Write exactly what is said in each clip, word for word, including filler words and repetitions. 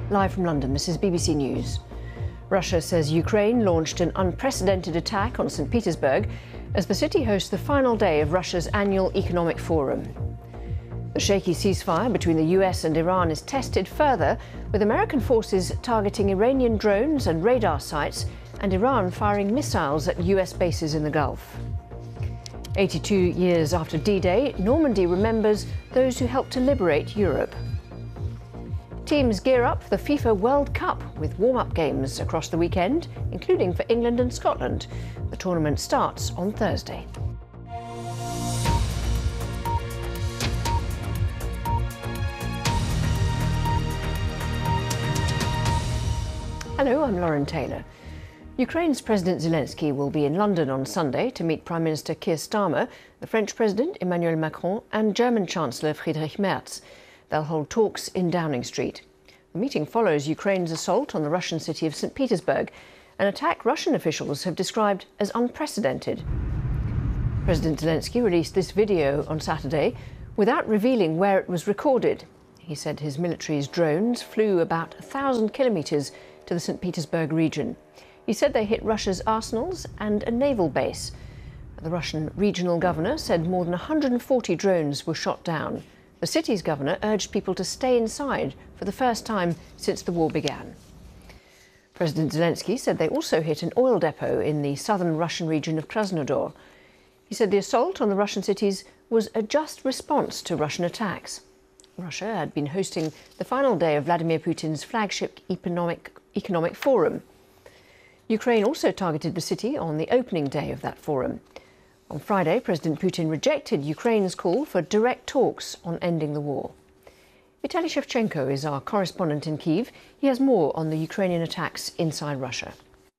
Live from London, this is B B C News. Russia says Ukraine launched an unprecedented attack on Saint Petersburg as the city hosts the final day of Russia's annual economic forum. The shaky ceasefire between the U S and Iran is tested further, with American forces targeting Iranian drones and radar sites and Iran firing missiles at U S bases in the Gulf. eighty-two years after D-Day, Normandy remembers those who helped to liberate Europe. Teams gear up for the FIFA World Cup with warm-up games across the weekend, including for England and Scotland. The tournament starts on Thursday. Hello, I'm Lauren Taylor. Ukraine's President Zelensky will be in London on Sunday to meet Prime Minister Keir Starmer, the French President Emmanuel Macron and German Chancellor Friedrich Merz. They'll hold talks in Downing Street. The meeting follows Ukraine's assault on the Russian city of Saint Petersburg, an attack Russian officials have described as unprecedented. President Zelensky released this video on Saturday without revealing where it was recorded. He said his military's drones flew about a thousand kilometres to the Saint Petersburg region. He said they hit Russia's arsenals and a naval base. The Russian regional governor said more than one hundred forty drones were shot down. The city's governor urged people to stay inside for the first time since the war began. President Zelensky said they also hit an oil depot in the southern Russian region of Krasnodar. He said the assault on the Russian cities was a just response to Russian attacks. Russia had been hosting the final day of Vladimir Putin's flagship economic, economic forum. Ukraine also targeted the city on the opening day of that forum. On Friday, President Putin rejected Ukraine's call for direct talks on ending the war. Vitaly Shevchenko is our correspondent in Kyiv. He has more on the Ukrainian attacks inside Russia.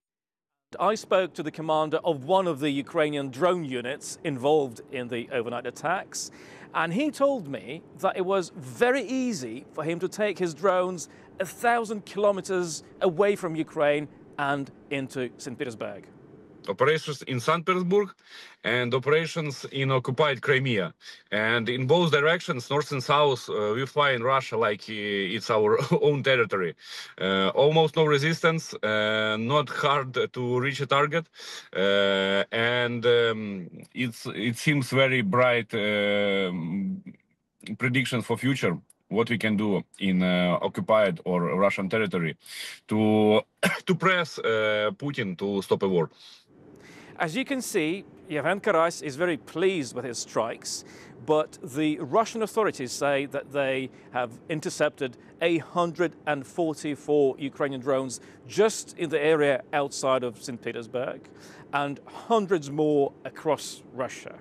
I spoke to the commander of one of the Ukrainian drone units involved in the overnight attacks, and he told me that it was very easy for him to take his drones a thousand kilometers away from Ukraine and into Saint Petersburg. Operations in Saint Petersburg and operations in occupied Crimea. And in both directions, north and south, uh, we fly in Russia like uh, it's our own territory. Uh, almost no resistance, uh, not hard to reach a target. Uh, and um, it's, it seems very bright uh, prediction for future. What we can do in uh, occupied or Russian territory to, to press uh, Putin to stop a war. As you can see, Yevhen Karas is very pleased with his strikes, but the Russian authorities say that they have intercepted one hundred forty-four Ukrainian drones just in the area outside of Saint Petersburg and hundreds more across Russia.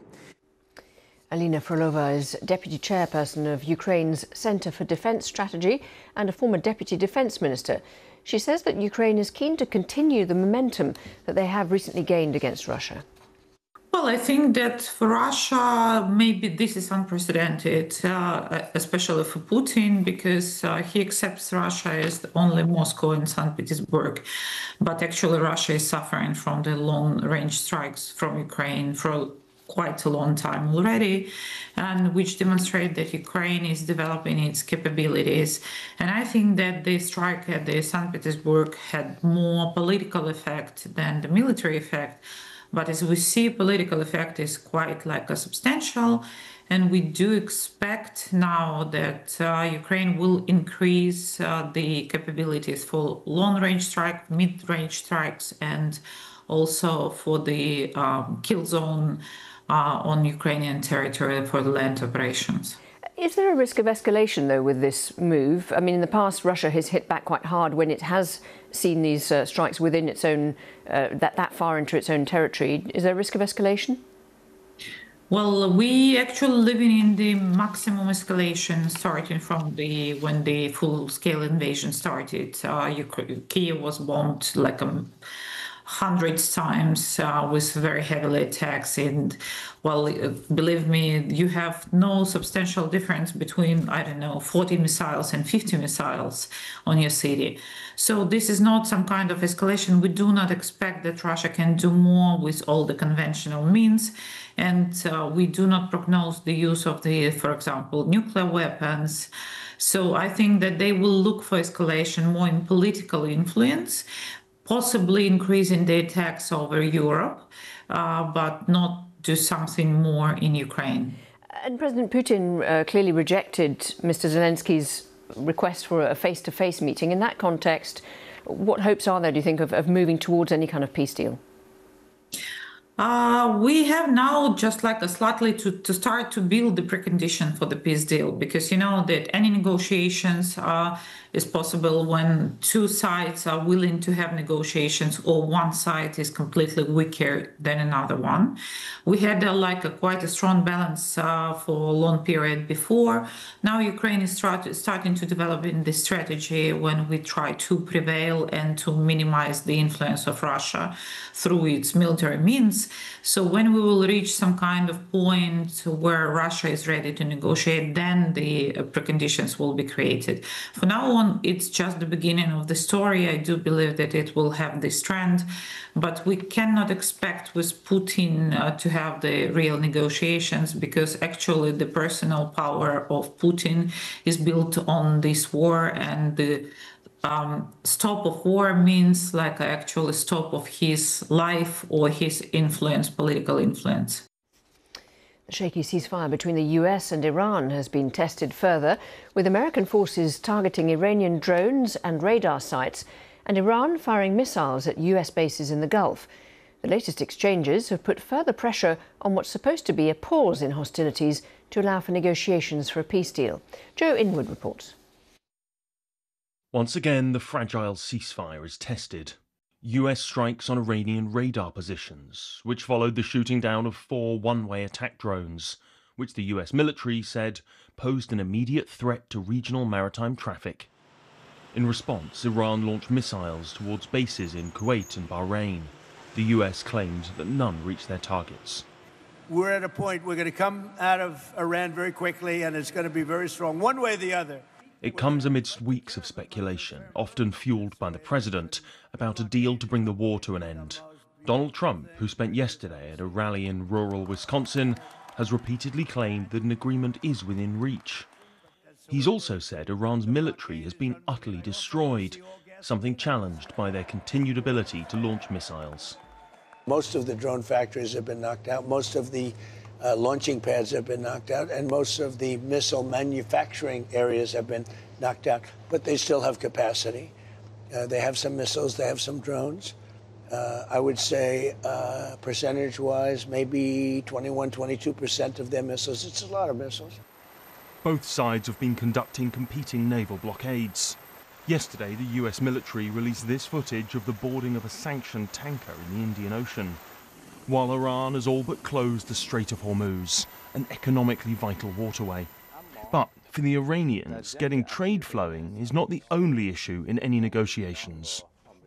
Alina Frolova is Deputy Chairperson of Ukraine's Centre for Defence Strategy and a former Deputy Defence Minister. She says that Ukraine is keen to continue the momentum that they have recently gained against Russia. Well, I think that for Russia, maybe this is unprecedented, uh, especially for Putin, because uh, he accepts Russia as only Moscow and Saint Petersburg. But actually, Russia is suffering from the long-range strikes from Ukraine for quite a long time already, and which demonstrate that Ukraine is developing its capabilities. And I think that the strike at the Saint Petersburg had more political effect than the military effect. But as we see, political effect is quite like a substantial, and we do expect now that uh, Ukraine will increase uh, the capabilities for long-range strike, mid-range strikes, and also for the um, kill zone Uh, on Ukrainian territory for the land operations. Is there a risk of escalation, though, with this move? I mean, in the past, Russia has hit back quite hard when it has seen these uh, strikes within its own, uh, that, that far into its own territory. Is there a risk of escalation? Well, we actually living in the maximum escalation starting from the when the full-scale invasion started. Uh, Kyiv was bombed like a hundreds times uh, with very heavily attacks. And well, believe me, you have no substantial difference between, I don't know, forty missiles and fifty missiles on your city. So this is not some kind of escalation. We do not expect that Russia can do more with all the conventional means. And uh, we do not prognose the use of the, for example, nuclear weapons. So I think that they will look for escalation more in political influence, possibly increasing the attacks over Europe, uh, but not do something more in Ukraine. And President Putin uh, clearly rejected Mister Zelensky's request for a face-to-face meeting. In that context, what hopes are there, do you think, of, of moving towards any kind of peace deal? Uh, we have now just like a slightly to, to start to build the precondition for the peace deal, because you know that any negotiations uh, is possible when two sides are willing to have negotiations or one side is completely weaker than another one. We had uh, like a quite a strong balance uh, for a long period before. Now Ukraine is start, starting to develop in this strategy when we try to prevail and to minimize the influence of Russia through its military means. So when we will reach some kind of point where Russia is ready to negotiate, then the preconditions will be created. For now on, it's just the beginning of the story. I do believe that it will have this trend, but we cannot expect with Putin uh, to have the real negotiations, because actually the personal power of Putin is built on this war, and the Um, stop of war means like actual stop of his life or his influence, political influence. The shaky ceasefire between the U S and Iran has been tested further, with American forces targeting Iranian drones and radar sites, and Iran firing missiles at U S bases in the Gulf. The latest exchanges have put further pressure on what's supposed to be a pause in hostilities to allow for negotiations for a peace deal. Joe Inwood reports. Once again, the fragile ceasefire is tested. U S strikes on Iranian radar positions, which followed the shooting down of four one-way attack drones, which the U S military said posed an immediate threat to regional maritime traffic. In response, Iran launched missiles towards bases in Kuwait and Bahrain. The U S claimed that none reached their targets. We're at a point we're going to come out of Iran very quickly, and it's going to be very strong, one way or the other. It comes amidst weeks of speculation, often fueled by the president, about a deal to bring the war to an end. Donald Trump, who spent yesterday at a rally in rural Wisconsin, has repeatedly claimed that an agreement is within reach. He's also said Iran's military has been utterly destroyed, something challenged by their continued ability to launch missiles. Most of the drone factories have been knocked out. Most of the Uh, launching pads have been knocked out, and most of the missile manufacturing areas have been knocked out, but they still have capacity. Uh, they have some missiles, they have some drones. Uh, I would say uh, percentage-wise, maybe twenty-one, twenty-two percent of their missiles. It's a lot of missiles. Both sides have been conducting competing naval blockades. Yesterday, the U S military released this footage of the boarding of a sanctioned tanker in the Indian Ocean, while Iran has all but closed the Strait of Hormuz, an economically vital waterway. But for the Iranians, getting trade flowing is not the only issue in any negotiations.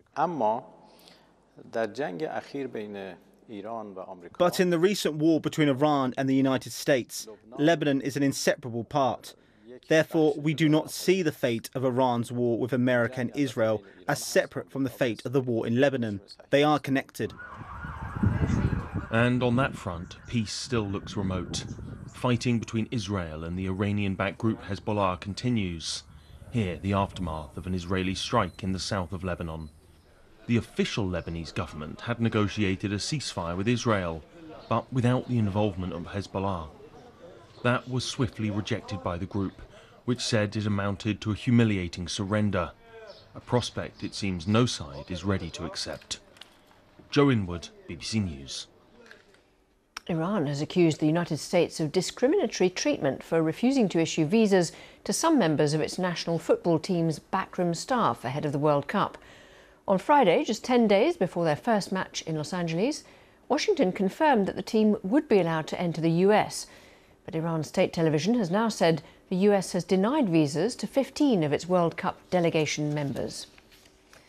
But in the recent war between Iran and the United States, Lebanon is an inseparable part. Therefore, we do not see the fate of Iran's war with America and Israel as separate from the fate of the war in Lebanon. They are connected. And on that front, peace still looks remote. Fighting between Israel and the Iranian-backed group Hezbollah continues. Here, the aftermath of an Israeli strike in the south of Lebanon. The official Lebanese government had negotiated a ceasefire with Israel, but without the involvement of Hezbollah. That was swiftly rejected by the group, which said it amounted to a humiliating surrender, a prospect it seems no side is ready to accept. Joe Inwood, B B C News. Iran has accused the United States of discriminatory treatment for refusing to issue visas to some members of its national football team's backroom staff ahead of the World Cup. On Friday, just ten days before their first match in Los Angeles, Washington confirmed that the team would be allowed to enter the U S. But Iran state television has now said the U S has denied visas to fifteen of its World Cup delegation members.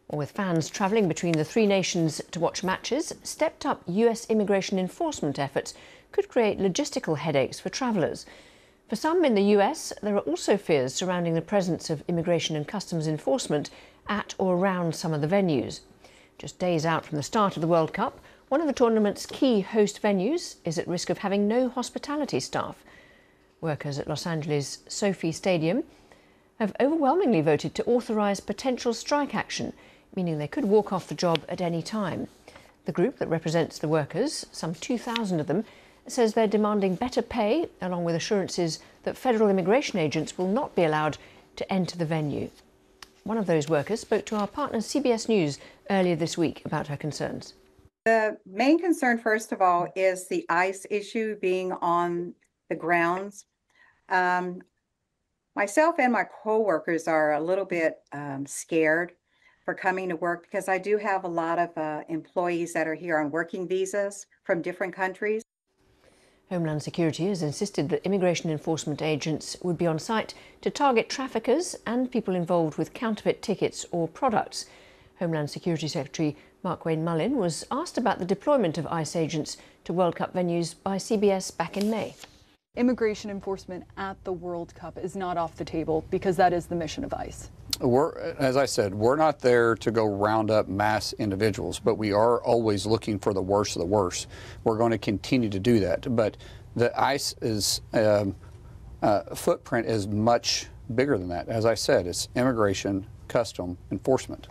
Or with fans travelling between the three nations to watch matches, stepped-up U S immigration enforcement efforts could create logistical headaches for travellers. For some in the U S, there are also fears surrounding the presence of immigration and customs enforcement at or around some of the venues. Just days out from the start of the World Cup, one of the tournament's key host venues is at risk of having no hospitality staff. Workers at Los Angeles' SoFi Stadium have overwhelmingly voted to authorise potential strike action, meaning they could walk off the job at any time. The group that represents the workers, some two thousand of them, says they're demanding better pay, along with assurances that federal immigration agents will not be allowed to enter the venue. One of those workers spoke to our partner C B S News earlier this week about her concerns. The main concern, first of all, is the ICE issue being on the grounds. Um, myself and my co-workers are a little bit um, scared for coming to work because I do have a lot of uh, employees that are here on working visas from different countries. Homeland Security has insisted that immigration enforcement agents would be on site to target traffickers and people involved with counterfeit tickets or products. Homeland Security Secretary Markwayne Mullin was asked about the deployment of ICE agents to World Cup venues by C B S back in May. Immigration enforcement at the World Cup is not off the table because that is the mission of ICE. We're, as I said, we're not there to go round up mass individuals, but we are always looking for the worst of the worst. We're going to continue to do that. But the ICE's um, uh, footprint is much bigger than that. As I said, it's immigration, custom enforcement.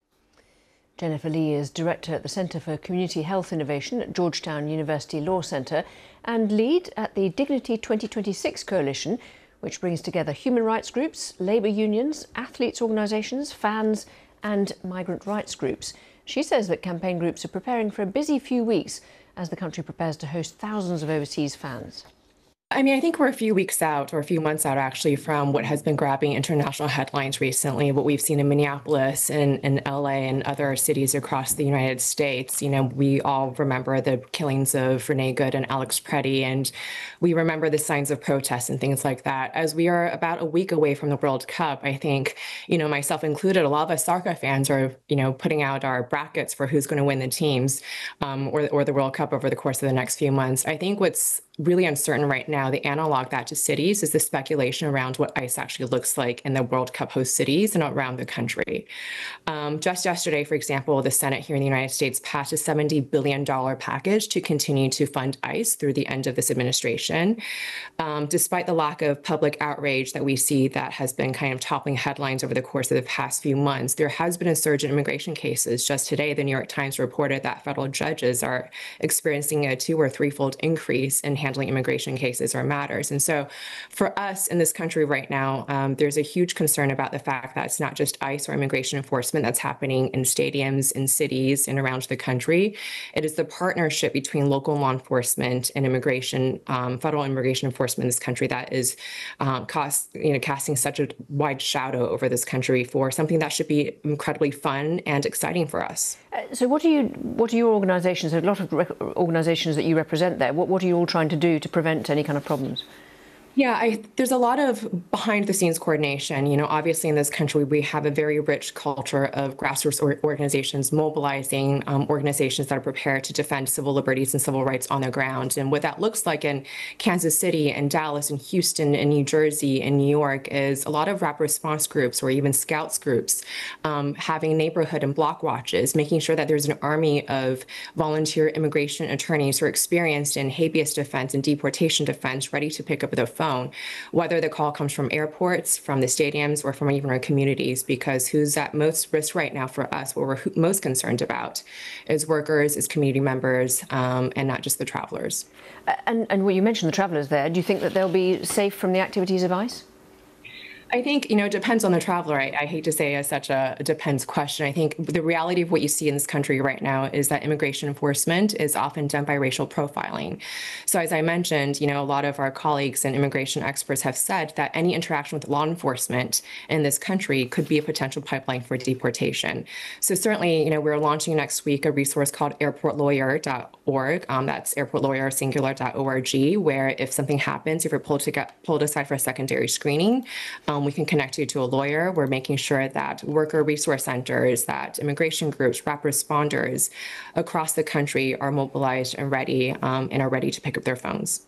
Jennifer Lee is director at the Centre for Community Health Innovation at Georgetown University Law Centre and lead at the Dignity twenty twenty-six Coalition, which brings together human rights groups, labour unions, athletes' organisations, fans and migrant rights groups. She says that campaign groups are preparing for a busy few weeks as the country prepares to host thousands of overseas fans. I mean, I think we're a few weeks out, or a few months out, actually, from what has been grabbing international headlines recently, what we've seen in Minneapolis and, and L A and other cities across the United States. You know, we all remember the killings of Renee Good and Alex Preddy, and we remember the signs of protest and things like that. As we are about a week away from the World Cup, I think, you know, myself included, a lot of us soccer fans are, you know, putting out our brackets for who's going to win the teams um, or, or the World Cup over the course of the next few months. I think what's really uncertain right now, the analog that to cities, is the speculation around what ICE actually looks like in the World Cup host cities and around the country. Um, just yesterday, for example, the Senate here in the United States passed a seventy billion dollars package to continue to fund ICE through the end of this administration. Um, despite the lack of public outrage that we see that has been kind of toppling headlines over the course of the past few months, there has been a surge in immigration cases. Just today, the New York Times reported that federal judges are experiencing a two or threefold increase in handling immigration cases or matters. And so for us in this country right now, um, there's a huge concern about the fact that it's not just ICE or immigration enforcement that's happening in stadiums, in cities, and around the country. It is the partnership between local law enforcement and immigration, um, federal immigration enforcement in this country that is um, cost, you know, casting such a wide shadow over this country for something that should be incredibly fun and exciting for us. Uh, so what are you, what are your organisations, a lot of organisations that you represent there, what, what are you all trying to do to prevent any kind of problems? Yeah, I, there's a lot of behind the scenes coordination. You know, obviously in this country, we have a very rich culture of grassroots organizations mobilizing um, organizations that are prepared to defend civil liberties and civil rights on the ground. And what that looks like in Kansas City and Dallas and Houston and New Jersey and New York is a lot of rapid response groups or even scouts groups um, having neighborhood and block watches, making sure that there's an army of volunteer immigration attorneys who are experienced in habeas defense and deportation defense, ready to pick up the phone. Phone, whether the call comes from airports, from the stadiums, or from even our communities, because who's at most risk right now for us, what we're most concerned about is workers, is community members, um, and not just the travelers. And, and well, you mentioned the travelers there. Do you think that they'll be safe from the activities of ICE? I think, you know, it depends on the traveler. I, I hate to say it's such a it depends question. I think the reality of what you see in this country right now is that immigration enforcement is often done by racial profiling. So as I mentioned, you know, a lot of our colleagues and immigration experts have said that any interaction with law enforcement in this country could be a potential pipeline for deportation. So certainly, you know, we're launching next week a resource called airport lawyer dot org. Um, that's airport lawyer singular dot org, where if something happens, if you're pulled to get pulled aside for a secondary screening, um, Um, we can connect you to a lawyer. We're making sure that worker resource centers, that immigration groups, rapid responders across the country are mobilized and ready um, and are ready to pick up their phones.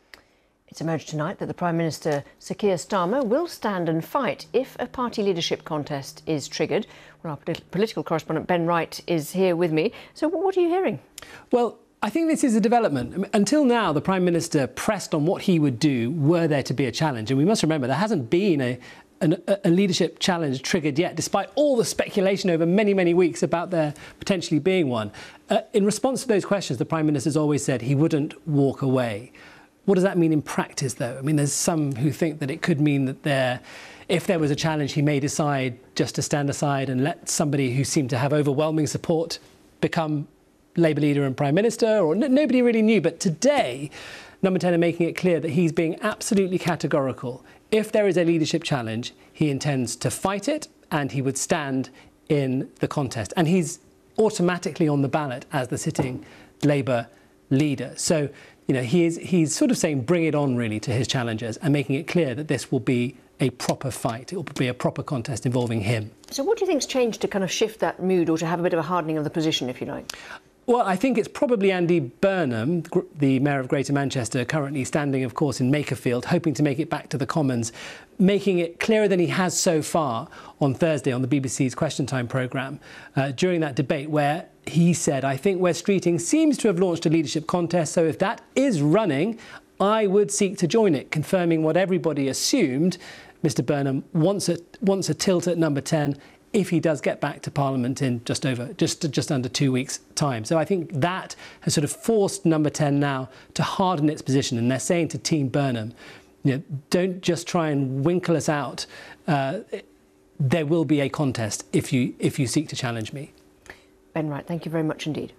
It's emerged tonight that the Prime Minister, Sir Keir Starmer, will stand and fight if a party leadership contest is triggered. Well, our polit- political correspondent Ben Wright is here with me. So what are you hearing? Well, I think this is a development. I mean, until now, the Prime Minister pressed on what he would do were there to be a challenge. And we must remember there hasn't been a, an, a leadership challenge triggered yet, despite all the speculation over many, many weeks about there potentially being one. Uh, in response to those questions, the Prime Minister's always said he wouldn't walk away. What does that mean in practice, though? I mean, there's some who think that it could mean that there, if there was a challenge, he may decide just to stand aside and let somebody who seemed to have overwhelming support become Labour leader and Prime Minister, or n- nobody really knew. But today, Number ten are making it clear that he's being absolutely categorical. If there is a leadership challenge, he intends to fight it and he would stand in the contest. And he's automatically on the ballot as the sitting Labour leader. So, you know, he is, he's sort of saying bring it on, really, to his challengers and making it clear that this will be a proper fight. It will be a proper contest involving him. So what do you think's changed to kind of shift that mood, or to have a bit of a hardening of the position, if you like? Well, I think it's probably Andy Burnham, the Mayor of Greater Manchester, currently standing, of course, in Makerfield, hoping to make it back to the Commons, making it clearer than he has so far on Thursday on the B B C's Question Time programme uh, during that debate, where he said, I think Wes Streeting seems to have launched a leadership contest, so if that is running, I would seek to join it, confirming what everybody assumed. Mister Burnham wants a, wants a tilt at number ten if he does get back to Parliament in just over, just, just under two weeks' time. So I think that has sort of forced number ten now to harden its position. And they're saying to Team Burnham, you know, don't just try and winkle us out. Uh, there will be a contest if you, if you seek to challenge me. Ben Wright, thank you very much indeed.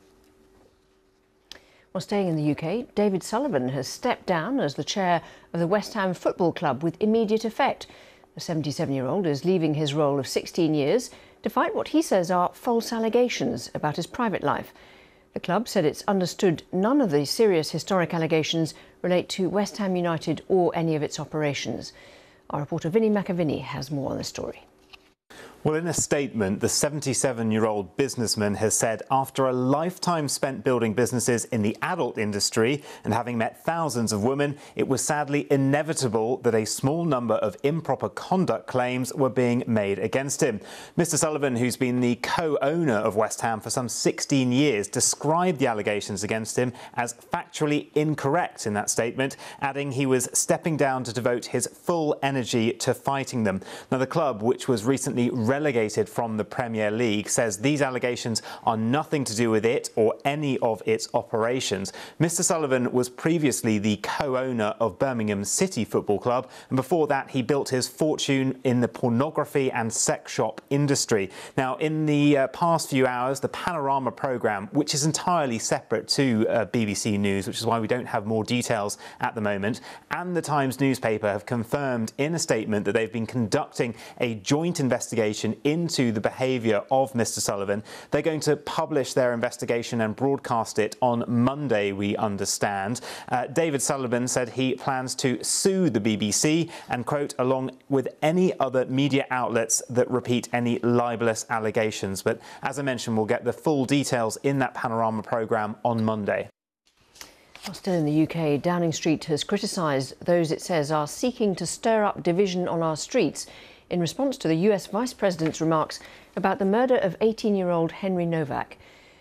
Well, staying in the U K, David Sullivan has stepped down as the chair of the West Ham Football Club with immediate effect. The seventy-seven-year-old is leaving his role of sixteen years to fight what he says are false allegations about his private life. The club said it's understood none of the serious historic allegations relate to West Ham United or any of its operations. Our reporter Vinnie McAviney has more on the story. Well, in a statement, the seventy-seven-year-old businessman has said after a lifetime spent building businesses in the adult industry and having met thousands of women, it was sadly inevitable that a small number of improper conduct claims were being made against him. Mister Sullivan, who's been the co-owner of West Ham for some sixteen years, described the allegations against him as factually incorrect in that statement, adding he was stepping down to devote his full energy to fighting them. Now, the club, which was recently relegated from the Premier League, says these allegations are nothing to do with it or any of its operations. Mister Sullivan was previously the co-owner of Birmingham City Football Club, and before that he built his fortune in the pornography and sex shop industry. Now, in the uh, past few hours, the Panorama programme, which is entirely separate to uh, B B C News, which is why we don't have more details at the moment, and the Times newspaper have confirmed in a statement that they've been conducting a joint investigation into the behaviour of Mister Sullivan. They're going to publish their investigation and broadcast it on Monday, we understand. Uh, David Sullivan said he plans to sue the B B C and, quote, along with any other media outlets that repeat any libellous allegations. But as I mentioned, we'll get the full details in that Panorama programme on Monday. Well, still in the U K, Downing Street has criticised those it says are seeking to stir up division on our streets in response to the U S Vice President's remarks about the murder of eighteen-year-old Henry Novak.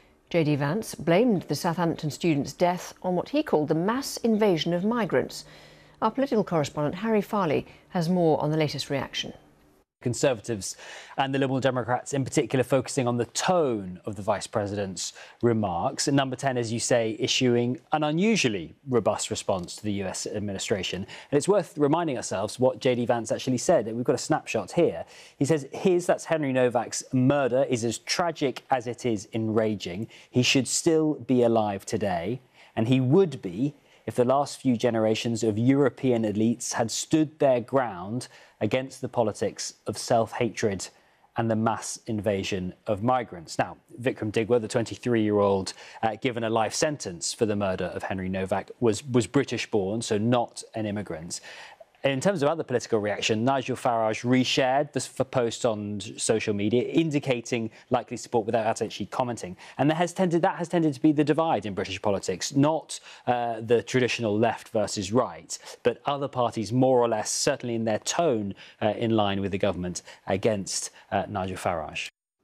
J D Vance blamed the Southampton student's death on what he called the mass invasion of migrants. Our political correspondent Harry Farley has more on the latest reaction. Conservatives and the Liberal Democrats in particular focusing on the tone of the Vice President's remarks. And Number ten, as you say, issuing an unusually robust response to the U S administration. And it's worth reminding ourselves what J D Vance actually said. We've got a snapshot here. He says his, that's Henry Novak's murder, is as tragic as it is enraging. He should still be alive today, and he would be if the last few generations of European elites had stood their ground against the politics of self-hatred and the mass invasion of migrants. Now, Vikram Digwa, the twenty-three-year-old uh, given a life sentence for the murder of Henry Novak, was, was British-born, so not an immigrant. In terms of other political reaction, Nigel Farage reshared this post on social media, indicating likely support without actually commenting. And that has tended, that has tended to be the divide in British politics, not uh, the traditional left versus right, but other parties more or less, certainly in their tone, uh, in line with the government against uh, Nigel Farage.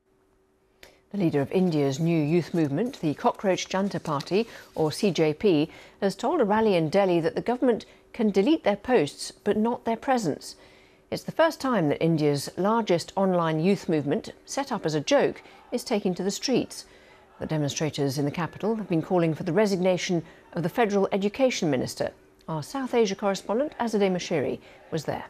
The leader of India's new youth movement, the Cockroach Janta Party, or C J P, has told a rally in Delhi that the government can delete their posts but not their presence. It's the first time that India's largest online youth movement, set up as a joke, is taking to the streets. The demonstrators in the capital have been calling for the resignation of the Federal Education Minister. Our South Asia correspondent, Azadeh Mashiri, was there.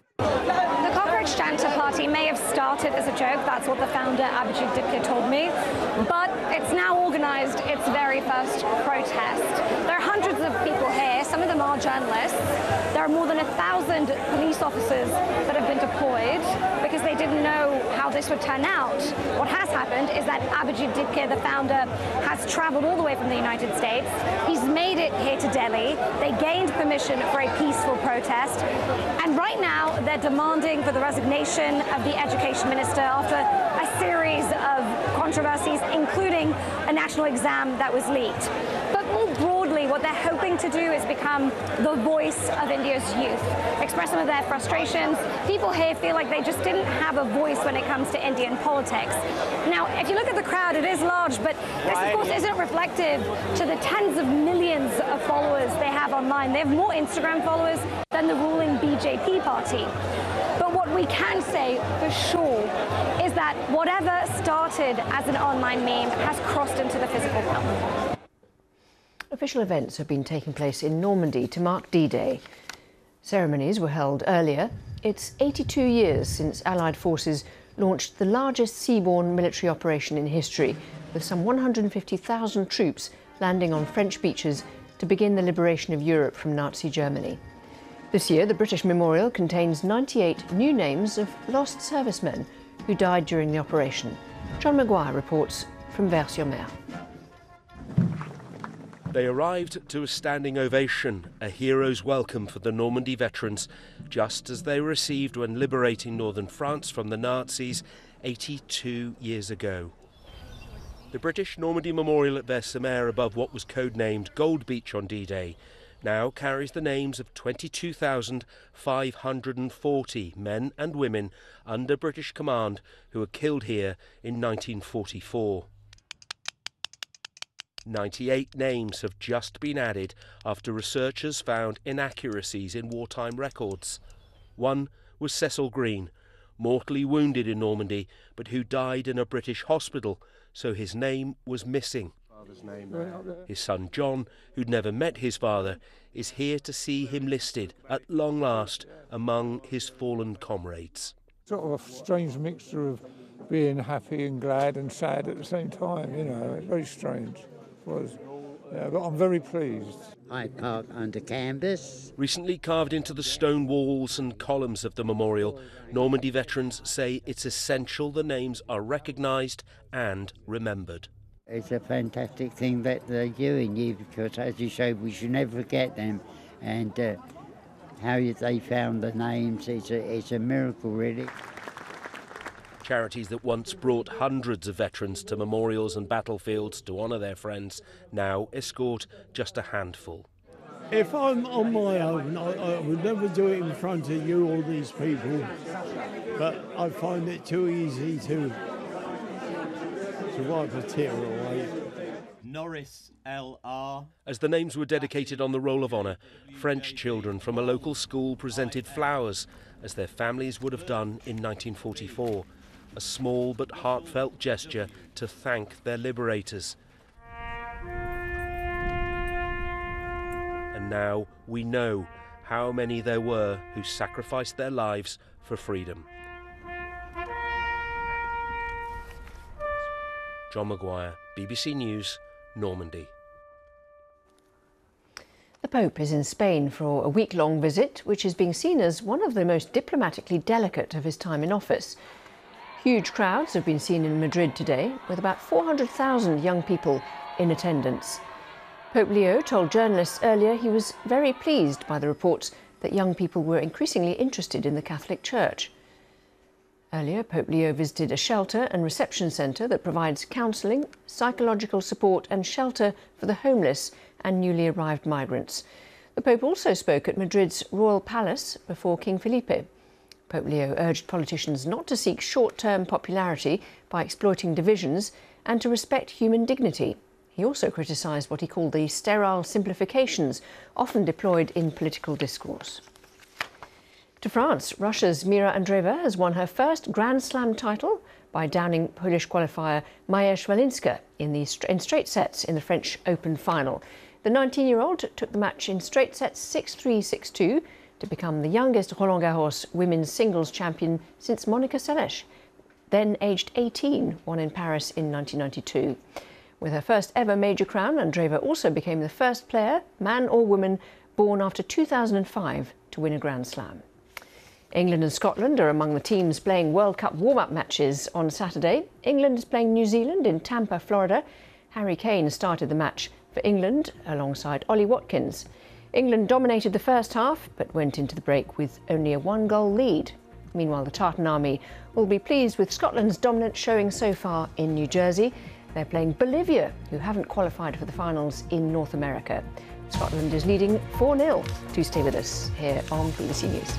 The Cockroach Janta Party may have started as a joke, that's what the founder Abhijit Dipke told me, but it's now organised its very first protest. There are hundreds of people here, some of them are journalists. There are more than a thousand police officers that have been deployed because they didn't know how this would turn out. What has happened is that Abhijit Dipke, the founder, has travelled all the way from the United States. He's made it here to Delhi. They gained permission for a peaceful protest, and right now they're demanding for the resignation of the education minister after a series of controversies, including a national exam that was leaked. But more broadly, what they're hoping to do is become the voice of India's youth, express some of their frustrations. People here feel like they just didn't have a voice when it comes to Indian politics. Now, if you look at the crowd, it is large, but this, of course, isn't reflective to the tens of millions of followers they have online. They have more Instagram followers than the ruling B J P party. But what we can say for sure is that whatever started as an online meme has crossed into the physical realm. Official events have been taking place in Normandy to mark D-Day. Ceremonies were held earlier. It's eighty-two years since Allied forces launched the largest seaborne military operation in history, with some one hundred fifty thousand troops landing on French beaches to begin the liberation of Europe from Nazi Germany. This year, the British Memorial contains ninety-eight new names of lost servicemen who died during the operation. John Maguire reports from Vers-sur-Mer. They arrived to a standing ovation, a hero's welcome for the Normandy veterans, just as they were received when liberating northern France from the Nazis eighty-two years ago. The British Normandy Memorial at Vers-sur-Mer, above what was codenamed Gold Beach on D-Day, now carries the names of twenty-two thousand five hundred forty men and women under British command who were killed here in nineteen forty-four. ninety-eight names have just been added after researchers found inaccuracies in wartime records. One was Cecil Green, mortally wounded in Normandy, but who died in a British hospital, so his name was missing. His son John, who'd never met his father, is here to see him listed, at long last, among his fallen comrades. Sort of a strange mixture of being happy and glad and sad at the same time, you know, it's very strange. Was, yeah, but I'm very pleased. I park under canvas. Recently carved into the stone walls and columns of the memorial, Normandy veterans say it's essential the names are recognised and remembered. It's a fantastic thing that they're doing here because, as you showed, we should never forget them. And uh, how they found the names, it's a, it's a miracle, really. Charities that once brought hundreds of veterans to memorials and battlefields to honour their friends now escort just a handful. If I'm on my own, I, I would never do it in front of you, all these people, but I find it too easy to, to wipe a tear away. Norris L R. As the names were dedicated on the Roll of Honour, French children from a local school presented flowers, as their families would have done in nineteen forty-four. A small but heartfelt gesture to thank their liberators. And now we know how many there were who sacrificed their lives for freedom. John Maguire, B B C News, Normandy. The Pope is in Spain for a week-long visit, which is being seen as one of the most diplomatically delicate of his time in office. Huge crowds have been seen in Madrid today, with about four hundred thousand young people in attendance. Pope Leo told journalists earlier he was very pleased by the reports that young people were increasingly interested in the Catholic Church. Earlier, Pope Leo visited a shelter and reception centre that provides counselling, psychological support and shelter for the homeless and newly arrived migrants. The Pope also spoke at Madrid's Royal Palace before King Felipe. Pope Leo urged politicians not to seek short-term popularity by exploiting divisions and to respect human dignity. He also criticised what he called the sterile simplifications often deployed in political discourse. To France, Russia's Mira Andreeva has won her first Grand Slam title by downing Polish qualifier Maja Swialinska in, the, in straight sets in the French Open final. The nineteen-year-old took the match in straight sets six three, six two to become the youngest Roland Garros women's singles champion since Monica Seles, then aged eighteen, won in Paris in nineteen ninety-two. With her first ever major crown, Andreeva also became the first player, man or woman, born after two thousand five to win a Grand Slam. England and Scotland are among the teams playing World Cup warm-up matches on Saturday. England is playing New Zealand in Tampa, Florida. Harry Kane started the match for England alongside Ollie Watkins. England dominated the first half but went into the break with only a one-goal lead. Meanwhile, the Tartan Army will be pleased with Scotland's dominant showing so far in New Jersey. They're playing Bolivia, who haven't qualified for the finals in North America. Scotland is leading four nil. Do stay with us here on B B C News.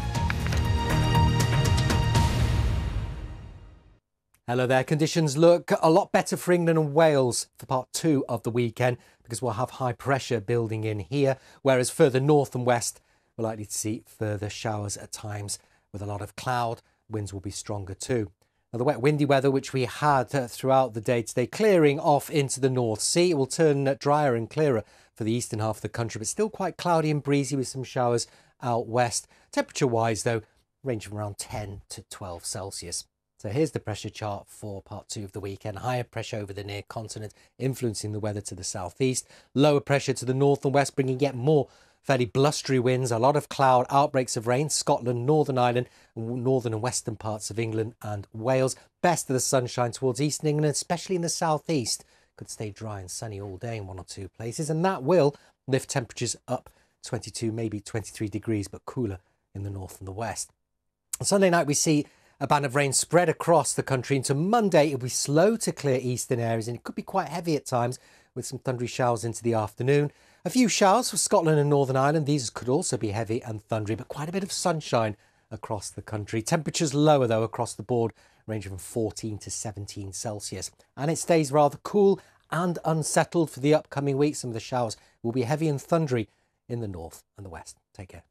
Hello there. Conditions look a lot better for England and Wales for part two of the weekend because we'll have high pressure building in here, whereas further north and west we're likely to see further showers at times with a lot of cloud. Winds will be stronger too. Now, the wet windy weather which we had uh, throughout the day today clearing off into the North Sea. It will turn uh, drier and clearer for the eastern half of the country, but still quite cloudy and breezy with some showers out west. Temperature wise though, range from around ten to twelve Celsius. So here's the pressure chart for part two of the weekend. Higher pressure over the near continent, influencing the weather to the southeast. Lower pressure to the north and west, bringing yet more fairly blustery winds. A lot of cloud, outbreaks of rain. Scotland, Northern Ireland, northern and western parts of England and Wales. Best of the sunshine towards eastern England, especially in the southeast. Could stay dry and sunny all day in one or two places. And that will lift temperatures up twenty-two, maybe twenty-three degrees, but cooler in the north and the west. On Sunday night, we see a band of rain spread across the country into Monday. It'll be slow to clear eastern areas and it could be quite heavy at times with some thundery showers into the afternoon. A few showers for Scotland and Northern Ireland. These could also be heavy and thundery, but quite a bit of sunshine across the country. Temperatures lower though across the board, ranging from fourteen to seventeen Celsius. And it stays rather cool and unsettled for the upcoming week. Some of the showers will be heavy and thundery in the north and the west. Take care.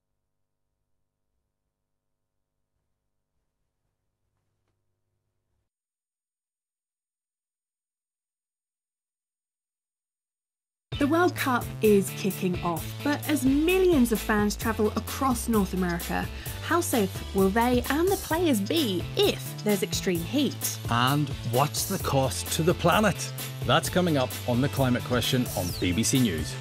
The World Cup is kicking off, but as millions of fans travel across North America, how safe will they and the players be if there's extreme heat? And what's the cost to the planet? That's coming up on The Climate Question on B B C News.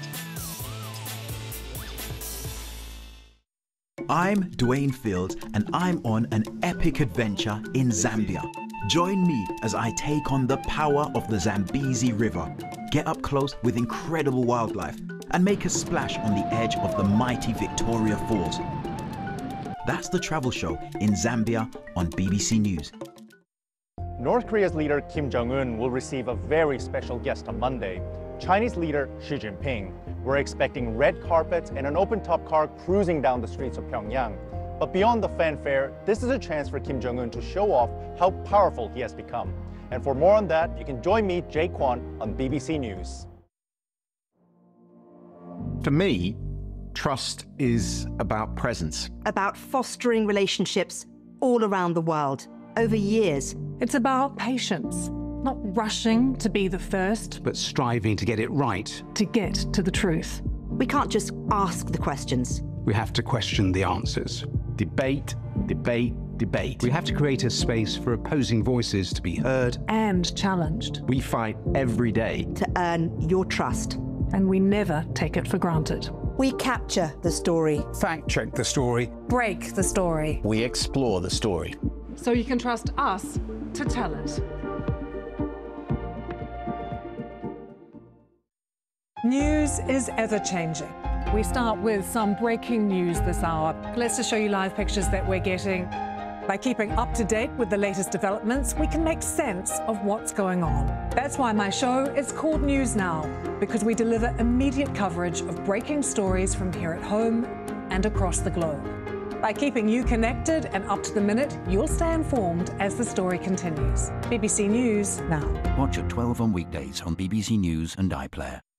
I'm Dwayne Fields and I'm on an epic adventure in Zambia. Join me as I take on the power of the Zambezi River, get up close with incredible wildlife, and make a splash on the edge of the mighty Victoria Falls. That's the travel show in Zambia on B B C News. North Korea's leader Kim Jong-un will receive a very special guest on Monday, Chinese leader Xi Jinping. We're expecting red carpets and an open-top car cruising down the streets of Pyongyang. But beyond the fanfare, this is a chance for Kim Jong-un to show off how powerful he has become. And for more on that, you can join me, Jay Kwon, on B B C News. For me, trust is about presence. About fostering relationships all around the world, over years. It's about patience, not rushing to be the first, but striving to get it right. To get to the truth. We can't just ask the questions. We have to question the answers. Debate, debate, debate. We have to create a space for opposing voices to be heard and challenged. We fight every day to earn your trust. And we never take it for granted. We capture the story. Fact check the story. Break the story. We explore the story. So you can trust us to tell it. News is ever-changing. We start with some breaking news this hour. Let's just show you live pictures that we're getting. By keeping up to date with the latest developments, we can make sense of what's going on. That's why my show is called News Now, because we deliver immediate coverage of breaking stories from here at home and across the globe. By keeping you connected and up to the minute, you'll stay informed as the story continues. B B C News Now. Watch at twelve on weekdays on B B C News and iPlayer.